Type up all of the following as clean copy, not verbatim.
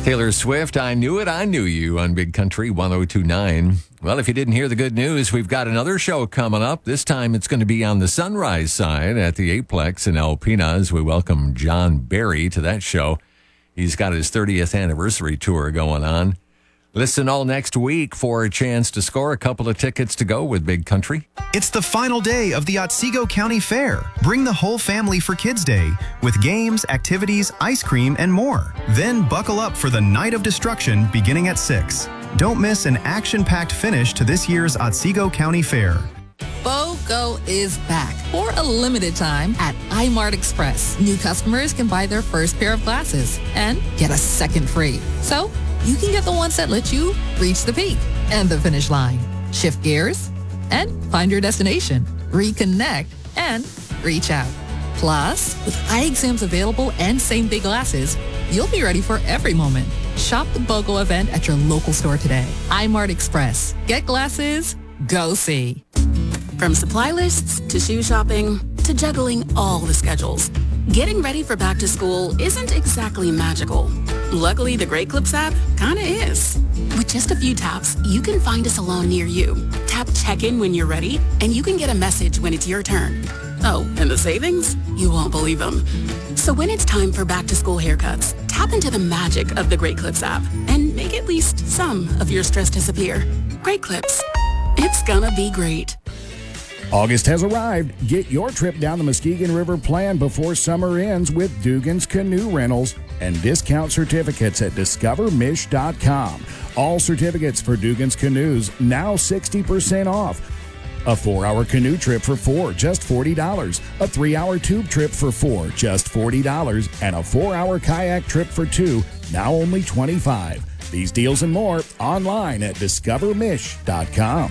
Taylor Swift, I Knew It, I Knew You on Big Country 102.9. Well, if you didn't hear the good news, we've got another show coming up. This time it's going to be on the Sunrise side at the Aplex in Alpena as we welcome John Barry to that show. He's got his 30th anniversary tour going on. Listen all next week for a chance to score a couple of tickets to go with Big Country. It's the final day of the Otsego County Fair. Bring the whole family for Kids Day with games, activities, ice cream, and more. Then buckle up for the Night of Destruction beginning at 6. Don't miss an action-packed finish to this year's Otsego County Fair. BOGO is back for a limited time at iMart Express. New customers can buy their first pair of glasses and get a second free. So you can get the ones that let you reach the peak and the finish line, shift gears, and find your destination, reconnect, and reach out. Plus, with eye exams available and same-day glasses, you'll be ready for every moment. Shop the BOGO event at your local store today. iMart Express. Get glasses, go see. From supply lists to shoe shopping to juggling all the schedules, getting ready for back to school isn't exactly magical. Luckily, the Great Clips app kinda is. With just a few taps, you can find a salon near you. Tap check-in when you're ready, and you can get a message when it's your turn. Oh, and the savings? You won't believe them. So when it's time for back-to-school haircuts, tap into the magic of the Great Clips app and make at least some of your stress disappear. Great Clips. It's gonna be great. August has arrived. Get your trip down the Muskegon River planned before summer ends with Dugan's Canoe Rentals and discount certificates at discovermish.com. All certificates for Dugan's Canoes now 60% off. A 4-hour canoe trip for 4, just $40. A 3-hour tube trip for 4, just $40. And a 4-hour kayak trip for 2, now only $25. These deals and more online at discovermish.com.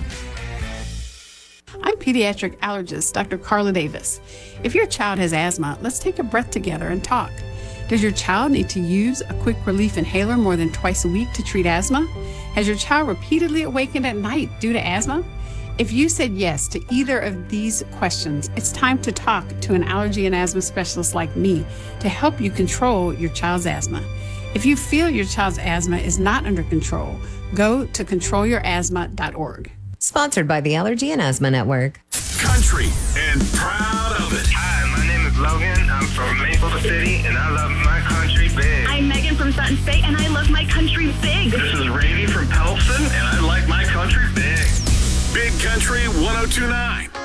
I'm pediatric allergist Dr. Carla Davis. If your child has asthma, let's take a breath together and talk. Does your child need to use a quick relief inhaler more than twice a week to treat asthma? Has your child repeatedly awakened at night due to asthma? If you said yes to either of these questions, it's time to talk to an allergy and asthma specialist like me to help you control your child's asthma. If you feel your child's asthma is not under control, go to controlyourasthma.org. Sponsored by the Allergy and Asthma Network. Country and proud of it. Hi, my name is Logan. I'm from Maple City, and I love my country big. I'm Megan from Sutton State, and I love my country big. This is Ravy from Pelson, and I like my country big. Big Country 102.9.